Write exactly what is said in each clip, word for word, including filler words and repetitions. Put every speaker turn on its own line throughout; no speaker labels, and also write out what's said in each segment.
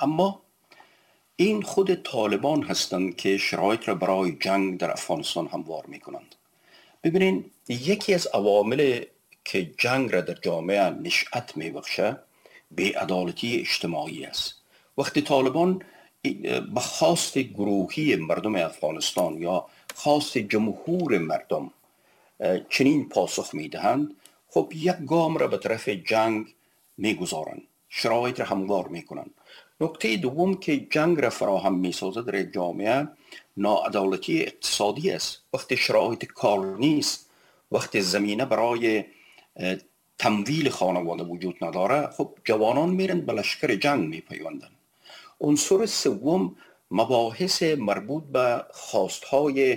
اما این خود طالبان هستند که شرایط را برای جنگ در افغانستان هموار میکنند. ببینین، یکی از عوامل که جنگ را در جامعه نشأت میبخشه بی‌عدالتی اجتماعی است. وقتی طالبان به خواست گروهی مردم افغانستان یا خواست جمهور مردم چنین پاسخ میدهند، خب یک گام را به طرف جنگ میگذارند، شرایط را هموار میکنند. نکته دوم که جنگ را فراهم میسازد در جامعه ناعدالتی اقتصادی است. وقتی شرایط کار نیست، وقتی زمینه برای تمویل خانواده وجود نداره، خب جوانان میرن به لشکر جنگ میپیوندند. عنصر سوم مباحث مربوط به خواستهای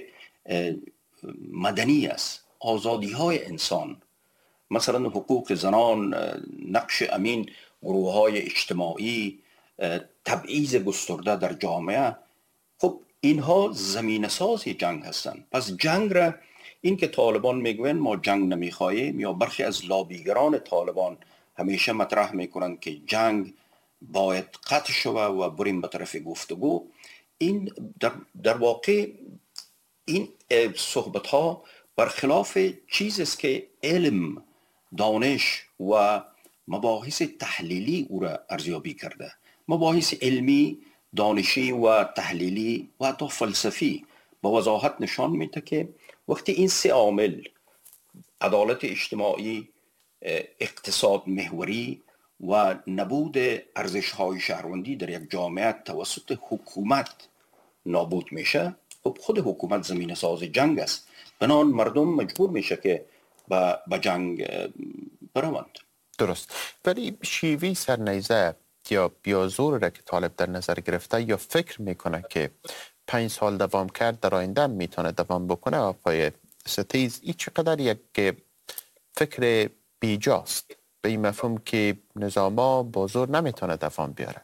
مدنی است، آزادی های انسان، مثلا حقوق زنان، نقش امین گروه های اجتماعی، تبعیض گسترده در جامعه. خب اینها زمین سازی جنگ هستند. پس جنگ را، این که طالبان میگوین ما جنگ نمیخواهیم، یا برخی از لابیگران طالبان همیشه مطرح میکنند که جنگ باید قطع شود و بریم به طرف گفتگو، این در, در واقع این صحبت ها برخلاف چیزی است که علم، دانش و مباحث تحلیلی او را ارزیابی کرده. مباحث علمی، دانشی و تحلیلی و حتی فلسفی با وضاحت نشان میده که وقتی این سه عامل، عدالت اجتماعی، اقتصاد محوری و نبود ارزش‌های شهروندی در یک جامعه توسط حکومت نابود میشه، خب خود حکومت زمینه ساز جنگ است. بنابراین مردم مجبور میشه که با, با جنگ بروند.
درست. ولی شیوی سرنیزه یا بیازور را که طالب در نظر گرفته، یا فکر میکنه که پنج سال دوام کرد در آینده میتونه دوام بکنه، آقای ستیز، این چقدر یک فکر بیجاست، به این مفهوم که نظاما با زور نمیتونه دوام بیاره؟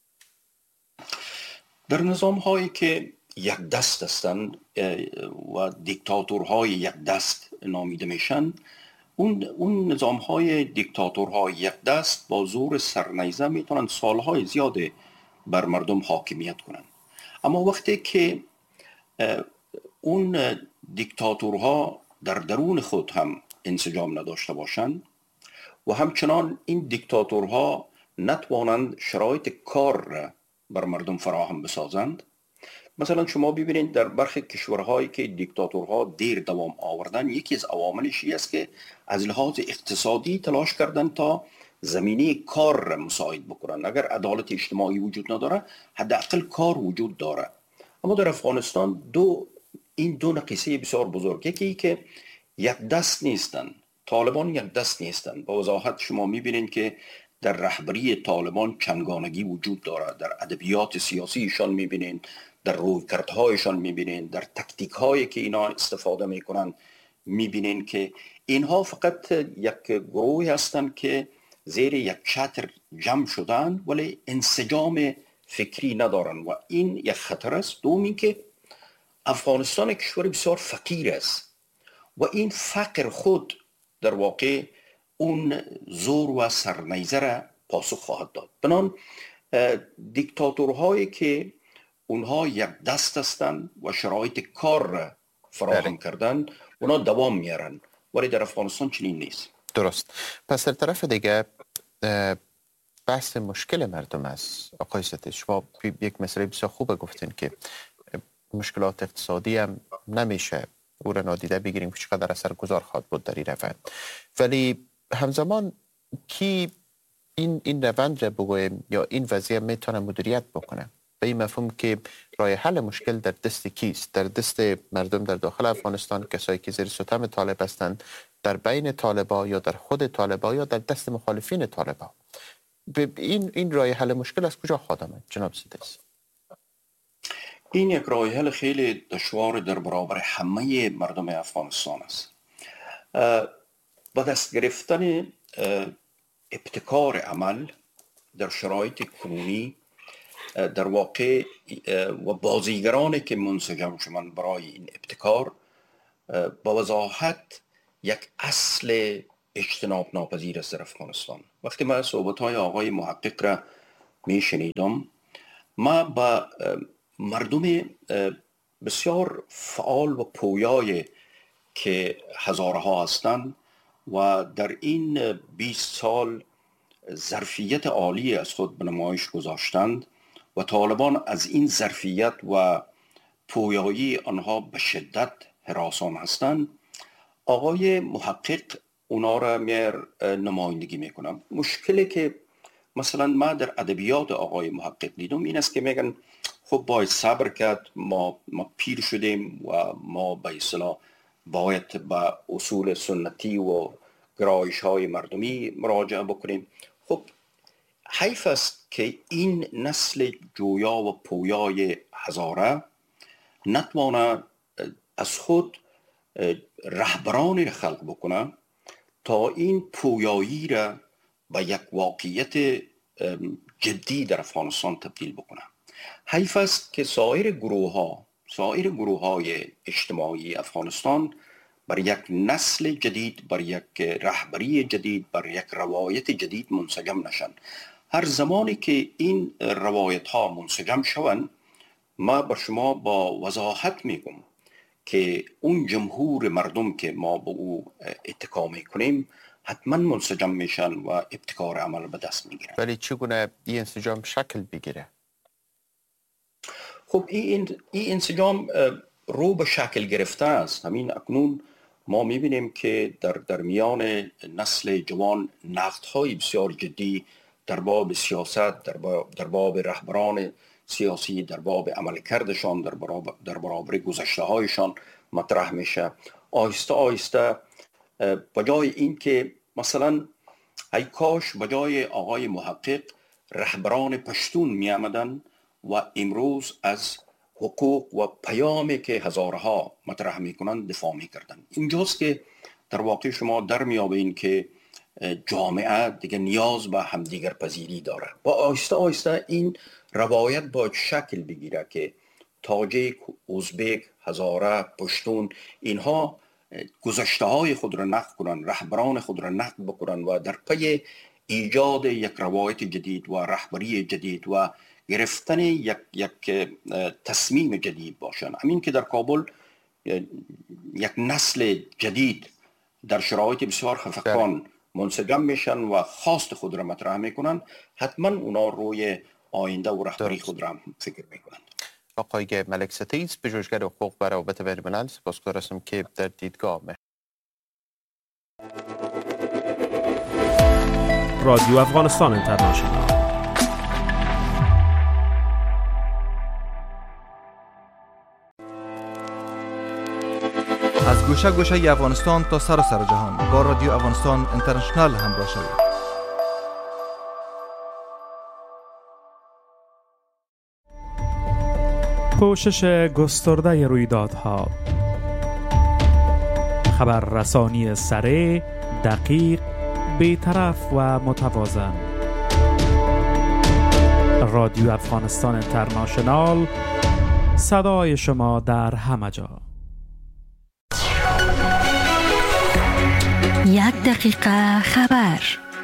در نظام هایی که یک دست هستند و دیکتاتورهای یک دست نامیده میشن، اون اون نظام های دیکتاتورهای یک دست با زور سرنیزه میتونن سالهای زیاده بر مردم حاکمیت کنن. اما وقتی که اون دیکتاتورها در درون خود هم انسجام نداشته باشند و همچنان این دیکتاتورها نتوانند شرایط کار را بر مردم فراهم بسازند، مثلا شما ببینید در برخی کشورهایی که دیکتاتورها دیر دوام آوردن، یکی از عواملش این است که از لحاظ اقتصادی تلاش کردن تا زمینه کار را مساعد بکنن. اگر عدالت اجتماعی وجود نداره، حداقل کار وجود داره. اما در افغانستان دو این دو نقیصه بسیار بزرگ، یکی که یک دست نیستن، طالبان یک دست نیستن. با وضاحت شما میبینید که در رهبری طالبان چندگانگی وجود داره. در ادبیات سیاسیشان میبینید، در رویکردهایشان میبینید، در تکتیک هایی که اینا استفاده میکنن میبینید که اینها فقط یک گروه هستند که زیر یک چتر جمع شدن ولی انسجام فکری ندارن و این یک خطر است. دوم این که افغانستان کشور بسیار فقیر است و این فقر خود در واقع اون زور و سرنیزه را پاسخ خواهد داد. بنان دیکتاتورهایی که اونها یک دست هستند و شرایط کار را فراهم کردن، اونها دوام میارن، ولی در افغانستان چنین نیست.
درست. پس در طرف دیگه بحث مشکل مردم است. آقای ستیز، شما یک مسئله بسیار خوبه گفتین که مشکلات اقتصادی هم نمیشه او را نادیده بگیریم که چقدر اثرگذار خواهد بود در این روند، ولی همزمان کی این این روند را بگویم یا این وضعیت میتونه مدیریت بکنه؟ به این مفهوم که راه حل مشکل در دست کیست؟ در دست مردم در داخل افغانستان، کسایی که زیر ستم طالب هستند، در بین طالبا یا در خود طالبا یا در دست مخالفین طالبا؟ این این راه حل مشکل از کجا خواهد آمد جناب ستیز؟
این یک راه حل خیلی دشوار در برابر همه مردم افغانستان است. با دست گرفتن ابتکار عمل در شرایط کنونی، در واقع و بازیگرانی که منسجم شدند برای این ابتکار، با وضاحت یک اصل اجتناب ناپذیر است در افغانستان. وقتی من صحبت‌های آقای محقق را می شنیدم، ما با مردم بسیار فعال و پویای که هزارها هستند و در این بیست سال ظرفیت عالی از خود به نمایش گذاشتند و طالبان از این ظرفیت و پویایی آنها به شدت هراسان هستند. آقای محقق اونا را میر نمایندگی میکنم. مشکلی که مثلا ما در ادبیات آقای محقق دیدم این است که میگن خب باید صبر کرد، ما, ما پیر شدیم و ما به اصطلاح باید به اصول سنتی و گرایش های مردمی مراجعه بکنیم. خب حیف است که این نسل جویا و پویای هزاره نتوانه از خود رهبرانی خلق بکنه تا این پویایی را به یک واقعیت جدی در افغانستان تبدیل بکنه. حیف است که سایر گروه ها سایر گروه های اجتماعی افغانستان بر یک نسل جدید، بر یک رهبری جدید، بر یک روایت جدید منسجم نشن. هر زمانی که این روایت ها منسجم شوند، ما بر شما با وضاحت میگم که اون جمهور مردم که ما به او اتکا میکنیم حتما منسجم میشن و ابتکار عمل به دست میگیرن.
ولی چگونه این انسجام شکل بگیره؟
خب این این انسجام رو به شکل گرفته است. همین اکنون ما میبینیم که در در میان نسل جوان نقدهای بسیار جدی در باب سیاست، در باب, در باب رهبران سیاسی، در باب عملکردشان، در برابر در برابر گذشته هایشان مطرح میشه. آهسته آهسته بجای این که مثلا ای کاش بجای آقای محقق رهبران پشتون می آمدن و امروز از حقوق و پیامی که هزارها مطرح میکنند دفاع میکردن. اینجاست که در واقع شما در میابین که جامعه دیگه نیاز به همدیگر پذیری داره. با آهسته آهسته این روایت باید شکل بگیره که تاجیک، ازبک، هزاره، پشتون اینها گذشته های خود را نقد کنن، رهبران خود را نقد بکنن و در پی ایجاد یک روایت جدید و رهبری جدید و گرفتن یک یک تصمیم جدید باشن. همین که در کابل یک نسل جدید در شرایط بسیار خفقان منسجم میشن و خواست خود را مطرح میکنن، حتما اونا روی آینده و رهبری خود را فکر میکنن.
آقای ملک ستیز، پژوهشگر حقوق و روابط بین الملل، سپاسگزار هستم که در دیدگاه مه
رادیو افغانستان اینترنشنال
از گوشه گوشه ی افغانستان تا سر سر جهان با رادیو افغانستان اینترنشنال همراه شوید.
پوشش گسترده رویدادها، خبررسانی سریع، دقیق، بی‌طرف و متوازن. رادیو افغانستان اینترنشنال، صدای شما در همه جا.
یک دقیقه خبر.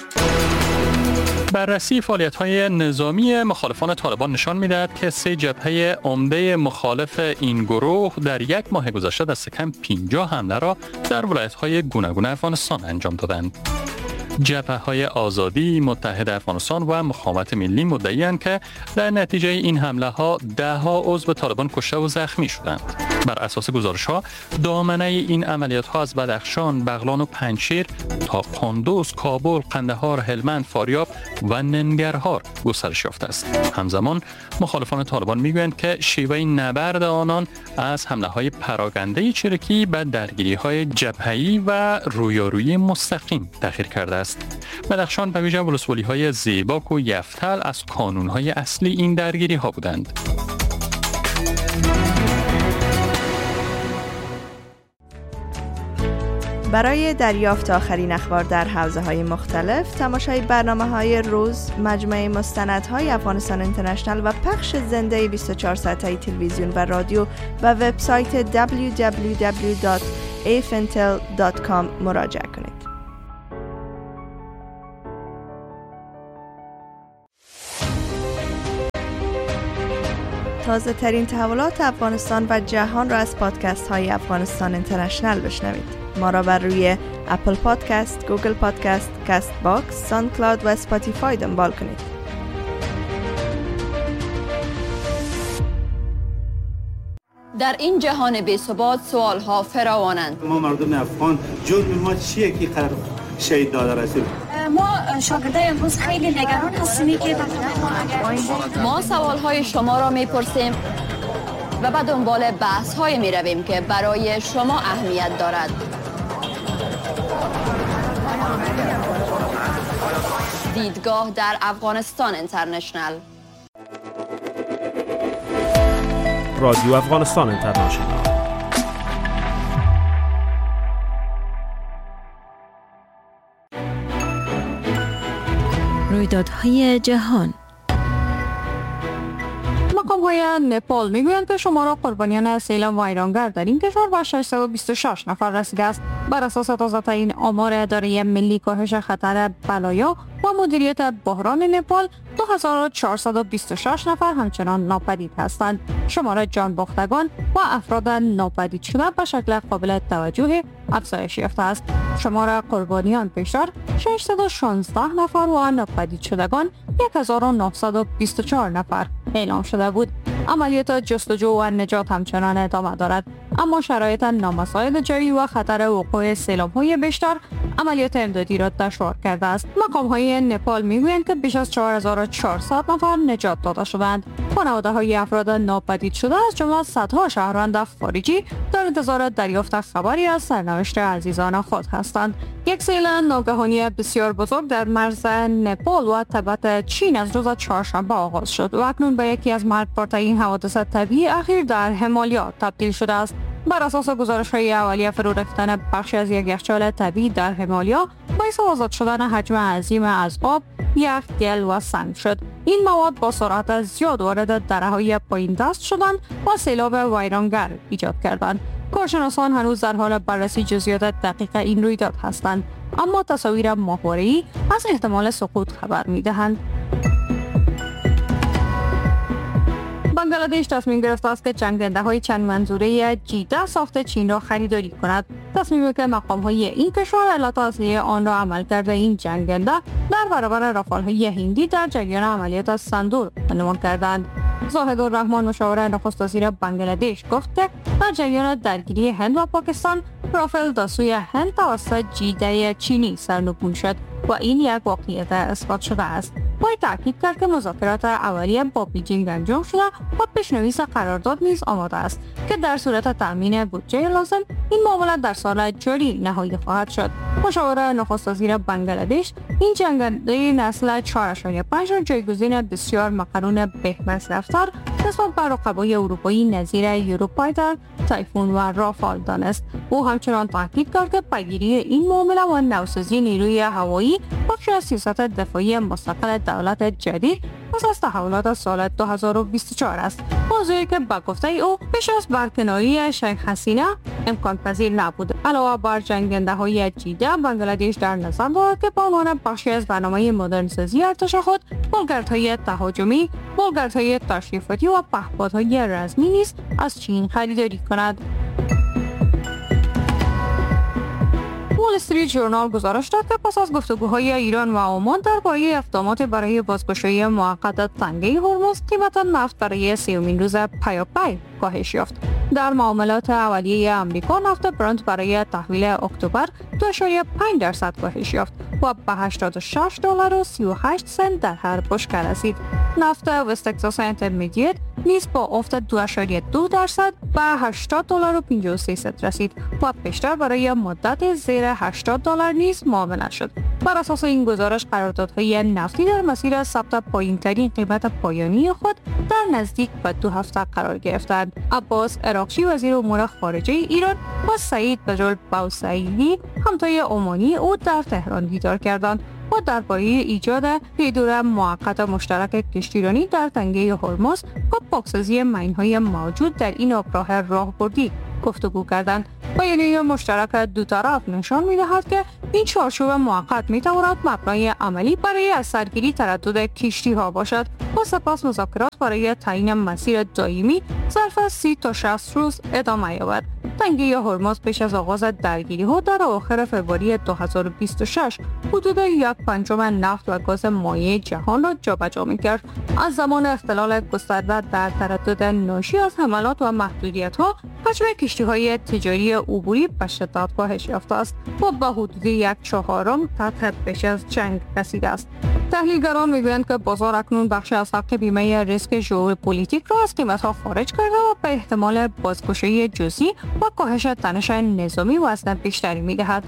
بررسی فعالیت‌های نظامی مخالفان طالبان نشان می‌دهد که سه جبهه عمده مخالف این گروه در یک ماه گذشته دست کم پنجاه حمله را در ولایت‌های گوناگون افغانستان انجام دادند. جبهه‌های آزادی، متحد افغانستان و مقاومت ملی مدعی‌اند که در نتیجه این حمله‌ها ده‌ها عضو طالبان کشته و زخمی شدند. بر اساس گزارش‌ها، دامنه این عملیات‌ها از بدخشان، بغلان و پنجشیر تا قندوز، کابل، قندهار، هلمند، فاریاب و ننگرهار گسترش یافته است. همزمان مخالفان طالبان می‌گویند که شیوه نبرد آنان از حمله‌های پراکنده چریکی به درگیری‌های جبهه‌ای و رویارویی مستقیم تغییر کرده است. بدخشان به ویژه ولسوالی‌های زیباک و یفتل از کانون‌های اصلی این درگیری‌ها بودند.
برای دریافت آخرین اخبار در حوزه‌های مختلف، تماشای برنامه‌های روز، مجموعه مستندهای افغانستان اینترنشنال و پخش زنده بیست و چهار ساعته تلویزیون و رادیو و وبسایت دبلیو دبلیو دبلیو دات ای اف ان تل دات کام مراجعه کنید. تازه ترین تحولات افغانستان و جهان را از پادکست های افغانستان اینترنشنال بشنوید. ما را بر روی اپل پادکست، گوگل پادکست، کاست باکس، ساوند کلاود و اسپاتیفای دنبال کنید.
در این جهان بی‌ثبات سوالها فراوانند.
ما مردم افغان جرم ما چیه که قرار شهید داده رسول؟
ما شاگردای امروز خیلی نگران هستیم که
ما سوالهای شما را میپرسیم و به دنبال بحث‌های میرویم که برای شما اهمیت دارد. دیدگاه در افغانستان اینترنشنال.
رادیو افغانستان اینترنشنال.
رویدادهای جهان.
مقام‌های نپال میگویند که شمار قربانیان سیل ویرانگر در این کشور به ششصد و بیست و شش نفر رسیده است. بر اساس تازه‌ترین آمار اداره ملی کاهش خطر بلایا و مدیریت بحران نپال، دو هزار و چهارصد و بیست و شش نفر همچنان ناپدید هستند. شمار جان باختگان و افراد ناپدید شده به شکل قابل توجه افزایش یافته است. شمار قربانیان پیشتر ششصد و شانزده نفر و ناپدید شدگان یک هزار و نهصد و بیست و چهار نفر اعلام شده بود. عملیات جستجو و نجات همچنان ادامه دارد، اما شرایط نامساعد جاری و خطر وقوع سیلاب‌های بیشتر عملیات امدادی را دشوار کرده است. مقام‌های نپال میگویند که بیش از چهار هزار و چهارصد نفر نجات داده شدند. خانواده‌های افراد ناپدید شده از جمله صدها شهروند خارجی در انتظار دریافت خبری از سرنوشت عزیزان خود هستند. یک سیل ناگهانی بسیار بزرگ در مرز نپال و تبت چین از روز چهارشنبه آغاز شد و اکنون به یکی از مرگبارترین حوادث طبیعی اخیر در همالیا تبدیل شده است. بر اساس گزارش‌های اولیه، فرو رفتن بخشی از یک یخچال طبیعی در همالیا باعث آزاد شدن حجم عظیم از آب، یخ، گل و سنگ شد. این مواد با سرعت زیاد وارد دره‌های پایین دست شدند و سیلاب ویرانگر ایجاد کردند. کارشناسان هنوز در حال بررسی جزئیات دقیق این رویداد هستند، اما تصاویر ماهواره‌ای از احتمال سقوط خبر می‌دهند. بنگلادش تصمیم گرفته است که جنگنده‌های چند منظوره جی ده ساخت چین را خریداری کند. تصمیمی که مقام‌های این کشور علت اصلی آن را عمل کرده این جنگنده در برابر رافال‌های هندی در جریان عملیات سندور عنوان کردند. زاهد الرحمن، مشاور نخست وزیر بنگلادش، گفت که در جریان درگیری هند و پاکستان رافال در سوی هند توسط جی ده چینی سرنگون شد و این یک واقعیت اثبات شده است. باید تاکید کرد که مذاکرات اولیه با بیجینگ انجام شده و پیشنویس قرارداد نیز آماده است که در صورت تامین بودجه لازم این معامله در سال جاری نهایی خواهد شد. مشاور نخست وزیر بنگلادش این جنگنده نسل چهار ممیز پنج را جایگزین بسیار مقرون بهمصرف‌تر نسبت به رقبای اروپایی نظیر یوروفایتر، تایفون و رافال دانست. او همچنان تاکید کرد که پیگیری این معامله و نوسازی نیروی هوایی بخشی از سیاست دفاعی مستقل دولت جدید پس از تحولات سال دو هزار و بیست و چهار است. موضوعی که با گفته او پیش از برکناری شیخ حسینه امکان پذیر نبود. علاوه بر جنگنده های جی ده، بنگلادش در نظر دارد که به عنوان بخشی از برنامه مدرنسازی ارتش خود بولگردهای تهاجمی، بولگردهای تشریفاتی و پهپادهای رزمی نیز از چین خریداری کند. وال استریت ژورنال گزارش داد که پس از گفتگوهای ایران و عمان درباره اقدامات برای بازگشایی موقت تنگه هرمز، قیمت نفت برای سومین روز پیاپی کاهش یافت. در معاملات اولیه امریکا، نفت برنت برای تحویل اکتبر دو ممیز پنج درصد کاهش یافت و به هشتاد و شش دلار و سی و هشت سنت در هر بشکه رسید. نفت وست تگزاس اینترمدییت نیز با افت دو ممیز دو درصد به هشتاد دلار و پنجاه و سه سنت رسید و بیشتر برای مدت زیر هشتاد دلار نیز معامله شد. بر اساس این گزارش، قراردادهای نفتی در مسیر ثبت پایین‌ترین قیمت پایانی خود در نزدیک به دو هفته قرار گرفتند. عباس عراقچی، وزیر امور خارجه ایران، و سعید بجل بوسعیدی، همتای عمانی او، در تهران دیدار کردند و درباره ایجاد پیدور موقت مشترک کشتیرانی در تنگه هرمز و پاکسازی ماین‌های موجود در این آبراه راهبردی گفتگو کردند. بیانیه مشترک دو طرف نشان می‌دهد که این چارچوب موقت می‌تواند مبنای عملی برای از سرگیری تردد کشتی‌ها باشد و و سپس مذاکرات برای تعیین مسیر دائمی ظرف سی تا شصت روز ادامه یابد. تنگه هرمز پیش از آغاز درگیری ها در آخر فوریه دو هزار و بیست و شش حدود یک پنجم نفت و گاز مایع جهان را جابجا می‌کرد. از زمان اختلال گسترده در تردد ناشی از حملات و محدودیت‌ها، حجم کشتی‌های تجاری عبوری به شدت کاهش یافته است و به حدود یک چهارم تحت پیش از جنگ رسیده است. تحلیلگران میگویند که بازار اکنون بخش از حق بیمه ریسک ژئوپلیتیک را از قیمت‌ها خارج کرده و به احتمال بازگشایی جزئی و کاهش تنش نظامی وزن بیشتری می‌دهد.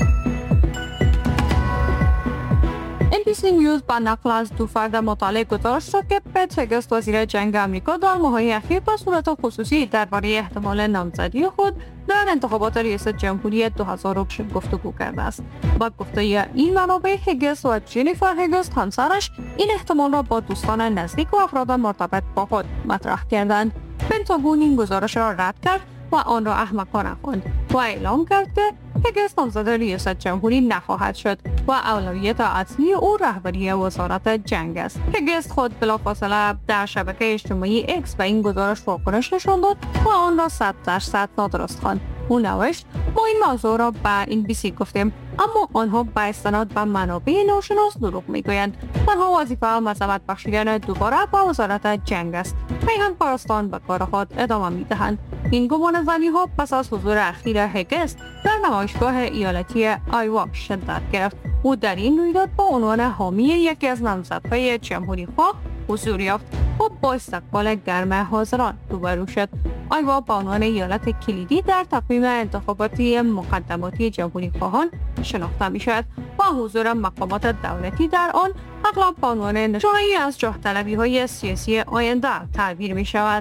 ام بی سی نیوز با نقل از دو فرد مطالعه گزارش داد که پت هگست وزیر جنگ آمریکا در ماه‌های اخیر به صورت خصوصی درباره احتمال نامزدی خود در انتخابات ریاست جمهوری دو هزار و بیست گفتگو کرده است. با گفته این منابع، هگست و جنیفر هگست همسرش این احتمال را با دوستان نزدیک و افراد مرتبط با خود مطرح کردند. پنتاگون این گزارش را رد کرد و آن را احمقانه خواند و اعلام کرد که هگست نامزد ریاست جمهوری نخواهد شد و اولویت اصلی او رهبری وزارت جنگ است. هگست خود بلافاصله در شبکه اجتماعی اکس به این گزارش واکنش نشان داد و آن را صد درصد نادرست خواند. او نوشت: ما این موضوع را به ام بی سی گفتیم، اما آنها به استناد به منابع ناشناس دروغ میگویند. تنها وظیفه مذمت بخشیدن دوباره به وزارت جنگ است. میهن پرستان به کار خود ادامه میدهند. این گمان زنی ها پس از حضور اخیر هگست در نمایشگاه ایالتی آیوا شدت گرفت. او در این رویداد با عنوان حامی یکی از نامزدهای جمهوری خواه حضور یافت و با استقبال گرم حاضران روبرو شد. آیوا با عنوان ایالت کلیدی در تقویم انتخاباتی مقدماتی جمهوری خواهان شناخته می شود و حضور مقامات دولتی در آن اغلب با عنوان نشانه‌ای از جاه طلبی های سیاسی آینده تعبیر می شود.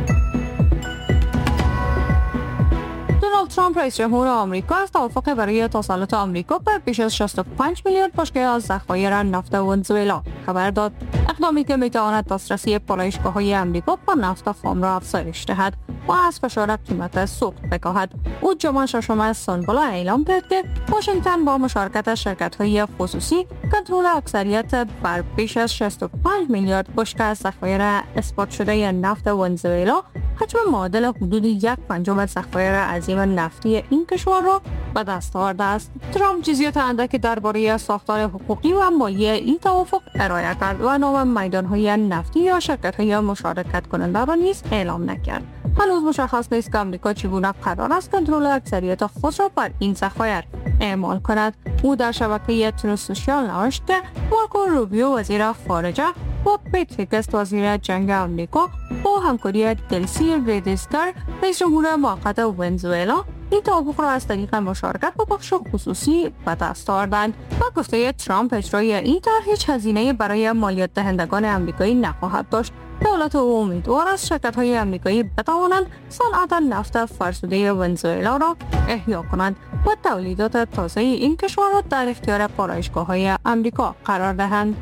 دونالد ترامپ رئیس جمهور آمریکا از توافق برای تسلط آمریکا بر بیش از شصت و پنج میلیارد بشکه از ذخایر نفت ونزوئلا خبر داد. اقدامی که میتواند دسترسی پالایشگاه‌های آمریکا به نفت خام را افزایش دهد و از فشار قیمت سوخت بکاهد. او جمعه ششم سال اعلام کرد که واشنگتن با مشارکت شرکت‌های خصوصی کنترل اکثریت بر بیش از شصت و پنج میلیارد بشکه از ذخایر اثبات شده نفت ونزوئلا، حجم معادل حدود یک پنجم ذخایر عظیم نفتی این کشور را به دست آورده است. ترامپ جزئیات اندکی درباره ساختار حقوقی و مالی این توافق ارائه کرد و نام میدان‌های نفتی یا شرکت‌های مشارکت کننده را نیز اعلام نکرد. هنوز مشخص نیست که آمریکا چگونه قرار است کنترل اکثریت خود را بر این ذخایر اعمال کند. او در شبکه تروث سوشیال نوشت که مارکو روبیو وزیر خارجه و پیت هگست وزیر جنگ آمریکا با همکاری دلسی ریدیسکر رئیس جمهور موقت ونزوئلا این توافق را از طریق مشارکت با بخش خصوصی به دست آوردند. با گفته ترامپ اجرای این طرح هیچ هزینه‌ای برای مالیات دهندگان آمریکایی نخواهد داشت. دولت او امیدوار است شرکت‌های آمریکایی بتوانند صنعت نفت فرسوده ونزوئلا را احیا کنند و تولیدات تازه این کشور را در اختیار پالایشگاه‌های آمریکا قرار دهند.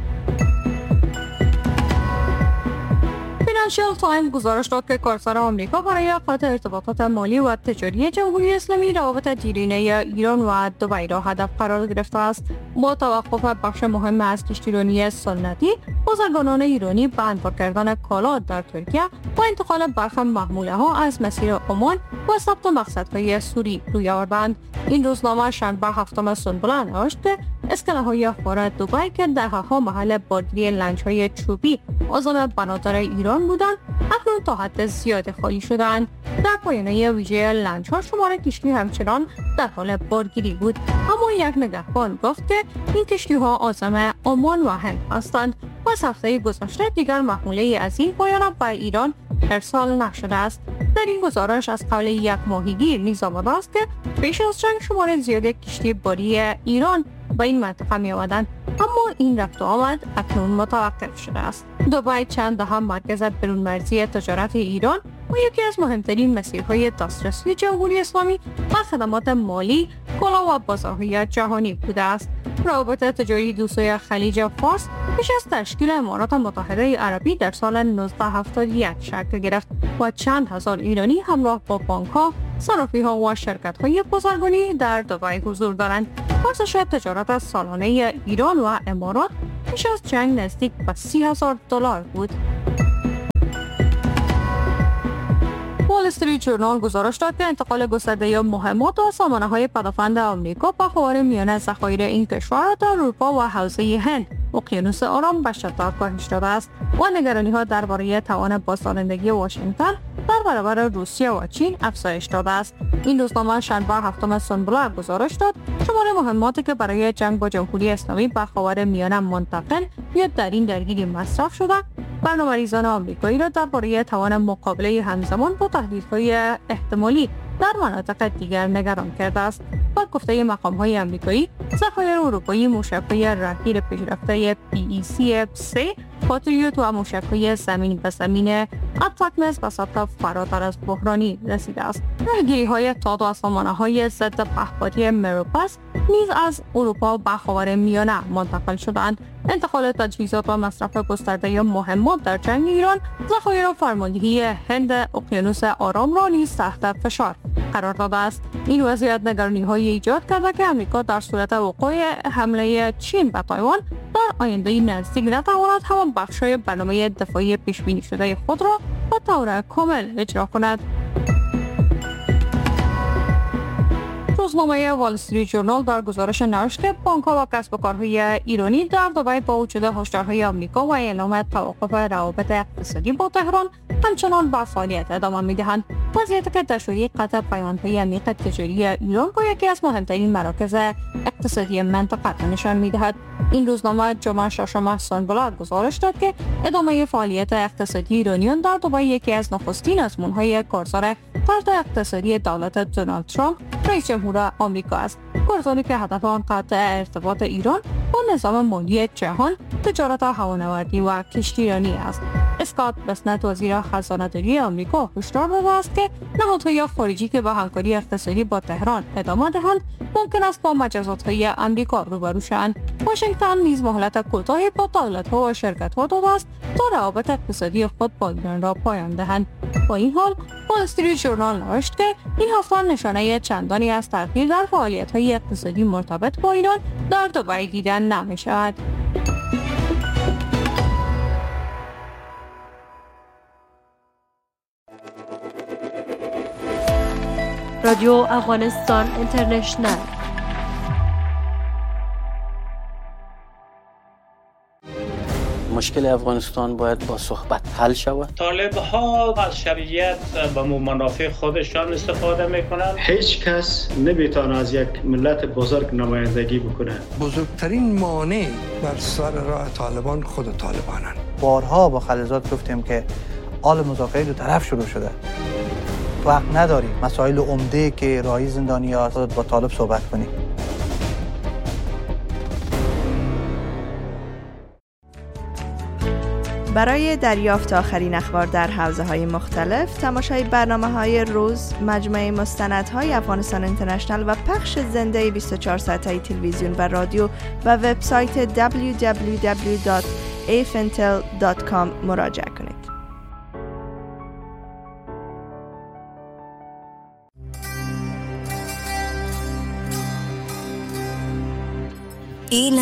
فینانشیال تایمز گزارش داد که کارزار آمریکا برای قطع ارتباطات مالی و تجاری جمهوری اسلامی روابط دیرینه ایران و دبی را هدف قرار گرفته است. با توقف بخش مهم از کشتیرانی سنتی، بازرگانان ایرانی به انبار کردن کالا در ترکیه و انتقال برخی محموله ها از مسیر عمان و ثبت مقصدهای سوری روی آوردند. این روزنامه شنبه هفتم سنبله نوشت که اسکنه های خور دبی که دهه‌ها محل بارگیری لنج های چوبی عازم بنادر ایران بودند، اکنون تا حد زیاد خالی شدند. در پایانه ویژه لنج ها شمار کشتی همچنان در حال بارگیری بود، اما یک نگهبان گفت که این کشتی ها عازم عمان و هند هستند و از هفته گذشته دیگر محموله از این پایانه به ایران ارسال نشده است. در این گزارش از قبل یک ماهیگیر نیز آمده است که پیش از جنگ شمار زیاد کشتی باری ایران به این منطقه می آمدند، اما این رفت و آمد اکنون متوقف شده است. دبی چند دهه مرکز برون‌مرزی تجارت ایران و یکی از مهمترین مسیرهای دسترسی جمهوری اسلامی و خدمات مالی، کالا و بازارهای جهانی بوده است. روابط تجاری دوسوی خلیج فارس پیش از تشکیل امارات متحده عربی در سال نوزده هفتاد و یک شکل گرفت و چند هزار ایرانی همراه با بانک‌ها، صرافی‌ها و شرکت‌های بازرگانی در دبی حضور دارند. ارزش تجارت سالانه ایران و امارات پیش از جنگ نزدیک به سی هزار دلار بود. وال استریت جورنال گزارش داد که انتقال گسترده مهمات و سامانه‌های پدافند آمریکا به خاورمیانه ذخایر این کشور در اروپا و حوزه هند اقیانوس آرام به شدت کاهش یافته است و نگرانی‌ها درباره توان بازدارندگی واشنگتن در برابر روسیه و چین افزایش داده است. این روزنامه شنبه هفتم سنبلر گزارش داد شمار مهماتی که برای جنگ با جمهوری اسلامی به خاورمیانه منتقل یا در این درگیری مصرف شده برنامه‌ریزان آمریکایی را درباره توان مقابله همزمان با تهدیدهای احتمالی در مناطق دیگر نگران کرده است. با گفته مقام‌های آمریکایی، ذخایر اروپایی موشک‌های راهگیر پیشرفته پی ای سی سه، پاتریوت و موشک‌های زمین به زمین اتاکمس به سطح فراتر از بحرانی رسیده است. راهگیری‌های تاد و سامانه‌های ضد پهپادی مروپس نیز از اروپا به خاورمیانه منتقل شدند. انتقال تجهیزات و مصرف گسترده مهمات در جنگ ایران ذخایر فرماندهی هند اقیانوس آرام را نیز تحت فشار قرار داده است. این وضعیت نگرانی‌های ایجاد کرده که آمریکا در صورت وقوع حمله چین به تایوان در آینده نزدیک نتواند همان بخش‌های برنامه دفاعی پیش‌بینی شده خود را به طور کامل اجرا کند. روزنامه وال استریت جورنال در گزارش نوشت که بانک‌ها و کسب و کارهای ایرانی در دبی با وجود هشدارهای آمریکا و اعلام توقف روابط اقتصادی با تهران همچنان به فعالیت ادامه می‌دهند. وضعیتی که در شوری قطع پیمانهای عمیق تجاری ایران با یکی از مهمترین مراکز اقتصادی منطقه نشان می‌دهد. این روزنامه جمعه ششم سنبلر گزارش داد که ادامه فعالیت اقتصادی ایرانیان در دبی یکی از نخستین آزمون‌های کارزار طرح اقتصادی دولت دونالد ترامپ رئیس جمهور آمریکا است. کارزاری که هدف آن قطع ارتباط ایران با نظام مالی جهان، تجارت هوانوردی و کشتیرانی است. اسکات بسنت وزیر خزانه‌داری آمریکا هشدار داده است که نهادهای خارجی که به همکاری اقتصادی با تهران ادامه دهند ممکن است با مجازات‌های آمریکا روبرو شوند. واشنگتن نیز مهلت کوتاهی با دولت‌ها و شرکت‌ها داده است تا روابط اقتصادی خود با ایران را پایان دهند. با این حال وال استریت جورنال نوشت که این هفته نشانه چندانی از تغییر در فعالیت‌های اقتصادی مرتبط با ایران در دبی دیدن نمی‌شود.
رادیو افغانستان اینترنشنل.
مشکل افغانستان باید با صحبت حل شود.
طالب ها از شرعیت به منافع خودشان استفاده میکنند.
هیچ کس نمیتونه از یک ملت بزرگ نمایندگی بکنه.
بزرگترین مانع بر سر راه طالبان خود طالبانند.
بارها با خلیلزاد گفتیم که آل مذاکره دو طرف شروع شده. وقت نداریم مسائل عمده که راهی زندانی ها با طالب صحبت کنیم.
برای دریافت آخرین اخبار در حوزه‌های مختلف، تماشای برنامه‌های روز، مجموعه مستندهای افغانستان اینترنشنل و پخش زنده بیست و چهار ساعته تلویزیون و رادیو و وبسایت دبلیو دبلیو دبلیو دات افنتل دات کام مراجعه کنید.
این